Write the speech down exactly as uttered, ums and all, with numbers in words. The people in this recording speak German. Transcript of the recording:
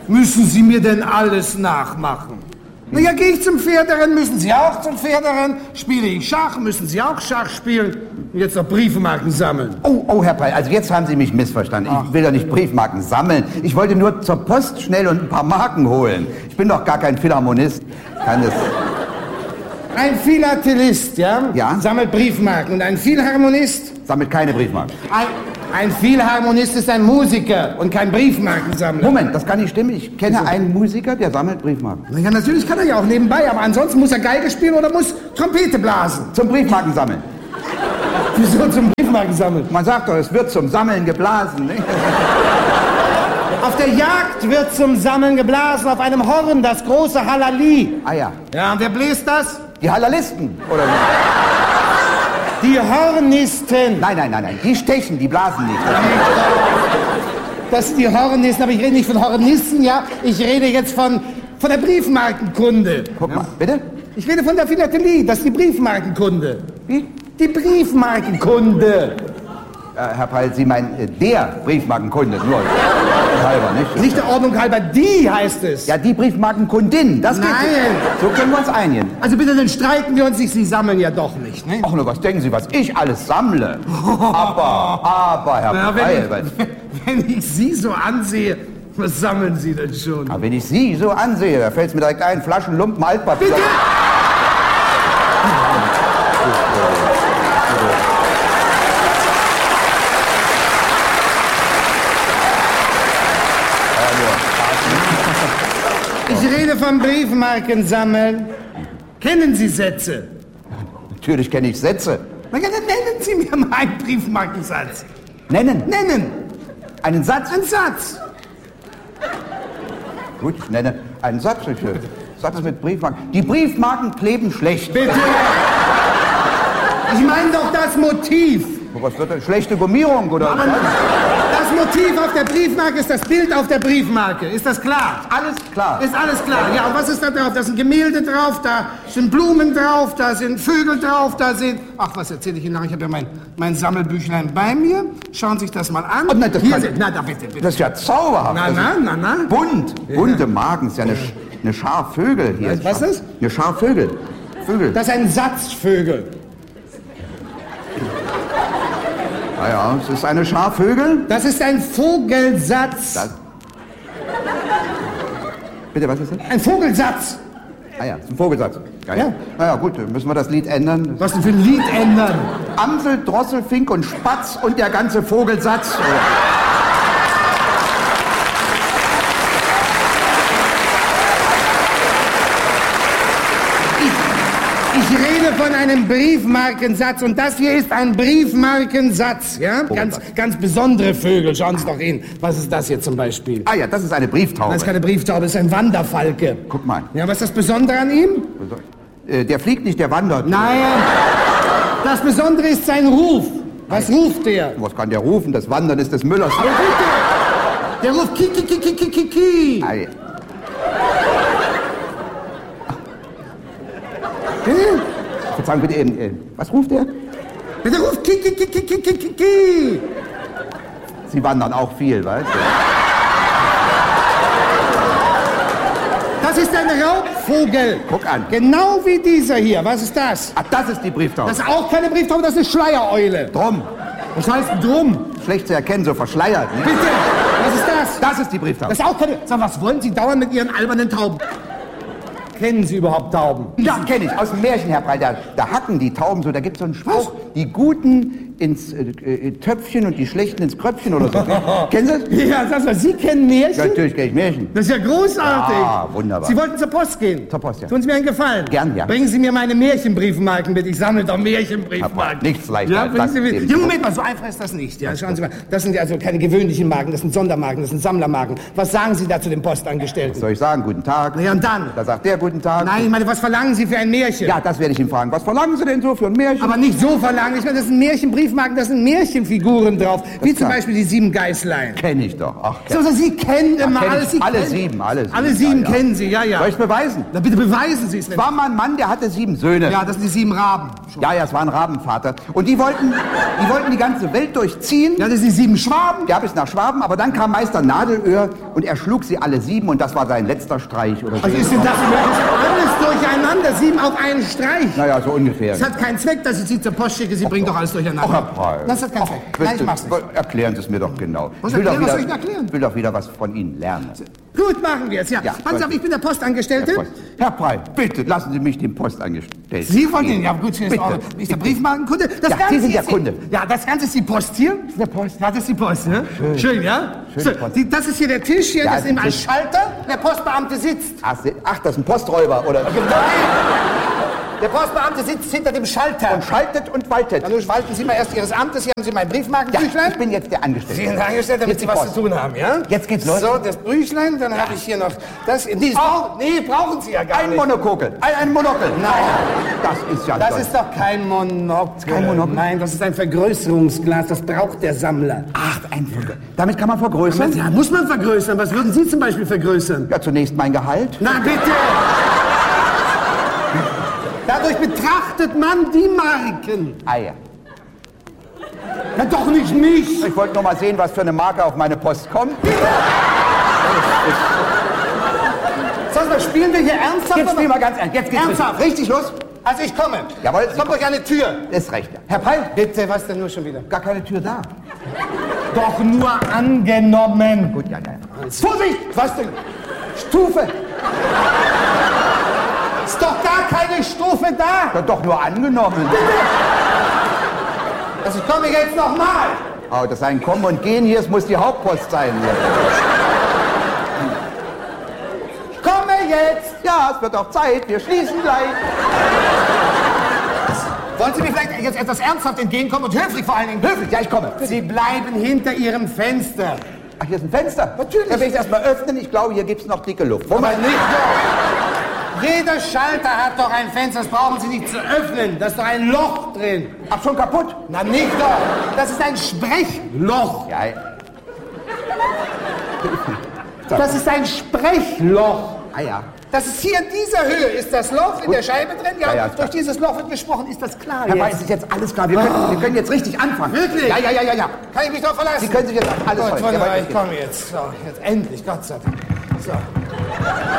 müssen Sie mir denn alles nachmachen? Na ja, gehe ich zum Pferderennen, müssen Sie auch zum Pferderennen. Spiele ich Schach, müssen Sie auch Schach spielen. Und jetzt noch Briefmarken sammeln. Oh, oh, Herr Peil, also jetzt haben Sie mich missverstanden. Ach. Ich will doch nicht Briefmarken sammeln. Ich wollte nur zur Post schnell und ein paar Marken holen. Ich bin doch gar kein Philharmonist. Kann das... Ein Philatelist, ja? Ja. Sammelt Briefmarken. Und ein Philharmonist? Sammelt keine Briefmarken. Ein, ein Philharmonist ist ein Musiker und kein Briefmarkensammler. Moment, das kann nicht stimmen. Ich kenne Wieso? einen Musiker, der sammelt Briefmarken. Na ja, natürlich kann er ja auch nebenbei, aber ansonsten muss er Geige spielen oder muss Trompete blasen. Zum Briefmarken sammeln. Wieso zum Briefmarken sammeln? Man sagt doch, es wird zum Sammeln geblasen, nicht? Auf der Jagd wird zum Sammeln geblasen, auf einem Horn, das große Halali. Ah ja. Ja, und wer bläst das? Die Hallalisten, oder wie? Die Hornisten. Nein, nein, nein, nein. Die stechen, die blasen nicht. Das sind die Hornisten, aber ich rede nicht von Hornisten, ja? Ich rede jetzt von, von der Briefmarkenkunde. Guck mal, bitte? Ich rede von der Philatelie, das ist die Briefmarkenkunde. Wie? Die Briefmarkenkunde. Äh, Herr Peil, Sie meinen äh, der Briefmarkenkunde, nur halber, nicht? Nicht der Ordnung halber, die heißt es. Ja, die Briefmarkenkundin, das geht. Nein. So können wir uns einigen. Also bitte, dann streiten wir uns nicht, Sie sammeln ja doch nicht, ne? Ach nur, was denken Sie, was ich alles sammle? Aber, aber, Herr Ja, Peil, wenn, ich, wenn ich Sie so ansehe, was sammeln Sie denn schon? aber wenn ich Sie so ansehe, da fällt es mir direkt ein, Flaschen, Lumpen, Altpapier. Bitte! Ich rede vom Briefmarkensammeln. Kennen Sie Sätze? Natürlich kenne ich Sätze. Na ja, dann nennen Sie mir mal einen Briefmarkensatz. Nennen. Nennen! Einen Satz. Ein Satz. Gut, ich nenne einen Satz. Ich, äh, Satz mit Briefmarken. Die Briefmarken kleben schlecht. Bitte! Ich meine doch das Motiv. Was wird denn? Schlechte Gummierung, oder? Aber das Motiv auf der Briefmarke ist das Bild auf der Briefmarke. Ist das klar? Alles klar. Ist alles klar. Ja, und was ist da drauf? Da sind Gemälde drauf, da sind Blumen drauf, da sind Vögel drauf, da sind... Ach, was erzähle ich Ihnen nach? Ich habe ja mein, mein Sammelbüchlein bei mir. Schauen Sie sich das mal an. Oh, nein, das Hier kann- sind... Na, da bitte, bitte. Das ist ja zauberhaft. Na, Das na, ist na, na. Bunt. Bunte Magen. Das ist ja eine, Sch- eine Schar Vögel hier. Was- was ist? Eine Schar Vögel. Vögel. Das ist ein Satzvögel. Ja, ja, es ist eine Schar Vögel. Das ist ein Vogelsatz. Das- Bitte, was ist das? Ein Vogelsatz. Ah ja, das ist ein Vogelsatz. Ja, ja. Ja. Na ja, gut, dann müssen wir das Lied ändern. Was denn für ein Lied ändern? Amsel, Drossel, Fink und Spatz und der ganze Vogelsatz. Ich rede von einem Briefmarkensatz und das hier ist ein Briefmarkensatz, ja? Ganz, ganz besondere Vögel, schauen Sie doch hin. Was ist das hier zum Beispiel? Ah ja, das ist eine Brieftaube. Das ist keine Brieftaube, das ist ein Wanderfalke. Guck mal. Ja, was ist das Besondere an ihm? Äh, Der fliegt nicht, der wandert. Nein, das Besondere ist sein Ruf. Was ruft der? Was kann der rufen? Das Wandern ist des Müllers. Ja, bitte. Der ruft ki, ki, ki, ki, ki, ki, ki. Ei. Hm? Verzeihung bitte eben. Äh, was ruft der? Der ruft ki, ki, ki, ki, ki, ki, ki, ki. Sie wandern auch viel, weißt du? Das ist ein Raubvogel. Guck an. Genau wie dieser hier. Was ist das? Ach, das ist die Brieftaube. Das ist auch keine Brieftaube, das ist eine Schleiereule. Drum. Was heißt drum? Schlecht zu erkennen, so verschleiert. Ne? Bitte, was ist das? Das ist die Brieftaube. Das ist auch keine... Sag, was wollen Sie dauernd mit Ihren albernen Tauben? Kennen Sie überhaupt Tauben? Ja, kenne ich. Aus dem Märchen, Herr Breit. Da, da hacken die Tauben so. Da gibt es so einen Spruch. Die Guten ins äh, äh, Töpfchen und die Schlechten ins Kröpfchen oder so. Kennen Sie das? Ja, sag mal, Sie kennen Märchen? Ja, natürlich kenne ich Märchen. Das ist ja großartig. Ah, wunderbar. Sie wollten zur Post gehen. Zur Post, ja. Tun Sie mir einen Gefallen. Gern, ja. Bringen Sie mir meine Märchenbriefmarken mit. Ich sammle doch Märchenbriefmarken. Nichts leichter Ja, als bringen das Sie mir. eben. Ja, Moment mal, so einfach ist das nicht. Ja, schauen Sie mal. Das sind ja also keine gewöhnlichen Marken, das sind Sondermarken, das sind Sammlermarken. Was sagen Sie da zu den Postangestellten? Soll ich sagen, guten Tag? Na ja, und dann? Da sagt der guten Tag. Nein, ich meine, was verlangen Sie für ein Märchen? Ja, das werde ich ihn fragen. Was verlangen Sie denn so für ein Märchen? Aber nicht so verlangen. Ich meine, das ist ein Märchenbrief Briefmarken, da sind Märchenfiguren drauf. Wie zum klar. Beispiel die sieben Geißlein. Kenn ich doch. Ach, So, so, Sie kennen immer kenn alles. ich. Sie Alle kennen- sieben, alle sieben. Alle sieben Ja, ja. kennen Sie, ja, ja. Soll ich's beweisen? Na, bitte beweisen Sie es. Es war mal ein Mann, der hatte sieben Söhne. Ja, das sind die sieben Raben. Ja, ja, es war ein Rabenvater. Und die wollten, die wollten die ganze Welt durchziehen. Ja, das sind die sieben Schwaben. Ja, bis nach Schwaben, aber dann kam Meister Nadelöhr und er schlug sie alle sieben und das war sein letzter Streich. Oder so. Was ist denn das? Das ist alles durcheinander. Sieben auf einen Streich. Naja, so ungefähr. Es hat keinen Zweck, dass ich Sie zur Post schicke. Sie bringen doch alles durcheinander. Ach, Herr Preil. Das hat keinen Zweck. Nein, ich mach's nicht. Erklären Sie es mir doch genau. Was Ich will doch erklären? Was wieder, soll ich denn erklären? ich will doch wieder was von Ihnen lernen. Gut, machen wir es, ja. Ja, Pass auf, gut. ich bin der Postangestellte. Herr, Post. Herr Preil, bitte lassen Sie mich den Postangestellten. Sie wollen den, ja gut, hier ist Bitte. auch nicht der Briefmarkenkunde. Das Ja, Ganze Sie sind der ist- Kunde. Ja, das Ganze ist die Post hier. Das ist der Post. Ja, das ist die Post, ne? Schön. Schön, ja? Schöne So, Post. die, das ist hier der Tisch hier, Ja, das ist eben als Tisch. Schalter. Der Postbeamte sitzt. Ach, Sie- ach, das ist ein Posträuber, oder? Nein! Der Postbeamte sitzt hinter dem Schalter. Und schaltet und waltet. Ja, nun walten Sie mal erst Ihres Amtes. Hier haben Sie mein Ja, Briefmarkenbüchlein. ich bin jetzt der Angestellte. Sie sind angestellt, damit Jetzt Sie die was Post. zu tun haben, ja? Jetzt geht's los. So, das Büchlein, dann habe ich hier noch das. Nee, oh, nee, brauchen Sie ja gar Ein nicht. Monokokel. Ein, ein Monokel. Nein. Das ist ja Das toll. ist doch kein Monokel. Kein Monokel? Nein, das ist ein Vergrößerungsglas. Das braucht der Sammler. Ach, ein Monokel. Damit kann man vergrößern? Ja, muss man vergrößern. Was würden Sie zum Beispiel vergrößern? Ja, zunächst mein Gehalt. Na bitte! Dadurch betrachtet man die Marken. Ah ja. Ja, doch nicht mich. Ich wollte nur mal sehen, was für eine Marke auf meine Post kommt. Sag mal, spielen wir hier ernsthaft? Jetzt spielen wir ganz ernst. Jetzt geht's Ernsthaft? richtig los. Also ich komme. Jawohl, Es kommt durch eine Tür. Ist recht. Herr Preil, Bitte, was denn nur schon wieder? gar keine Tür da. Doch nur angenommen. Gut, ja, ja. Vorsicht! Was denn? Stufe. Ist doch gar keine Stufe da. Ja, doch nur angenommen. Also ich komme jetzt noch mal. Oh, das ist ein Kommen und Gehen hier, es muss die Hauptpost sein. Ich komme jetzt. Ja, es wird auch Zeit, wir schließen gleich. Wollen Sie mir vielleicht jetzt etwas ernsthaft entgegenkommen und höflich vor allen Dingen? Höflich, ja, ich komme. Sie bleiben hinter Ihrem Fenster. Ach, hier ist ein Fenster. Natürlich. Da will ich es erstmal öffnen. Ich glaube, hier gibt es noch dicke Luft. Aber nicht doch. Jeder Schalter hat doch ein Fenster, das brauchen Sie nicht zu öffnen. Da ist doch ein Loch drin. Ach, schon kaputt? Na nicht doch. Das ist ein Sprechloch. Ja. Das ist ein Sprechloch. Ah ja. Das ist hier in dieser Höhe, ist das Loch in der Scheibe drin? Ja, Ja, ja, ist durch klar. dieses Loch wird gesprochen, ist das klar Herr jetzt? Weiß, ist jetzt alles klar. Wir können, wir können jetzt richtig anfangen. Wirklich? Ja, ja, ja, ja, ja. Kann ich mich doch verlassen? Sie können sich jetzt auf alles Gut, freuen. wunderbar, Jawohl, ich komme jetzt. So, jetzt endlich, Gott sei Dank. So.